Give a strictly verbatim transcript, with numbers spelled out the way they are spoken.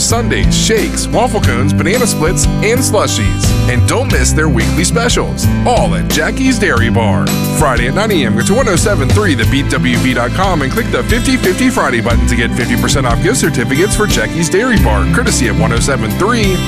sundaes, shakes, waffle cones, banana splits, and slushies. And don't miss their weekly specials, all at Jackie's Dairy Bar. Friday at nine a.m. Go to ten seventy-three the beat w v dot com and click the fifty fifty Friday button to get fifty percent off gift certificates for Jackie's Dairy Bar, courtesy of ten seventy-three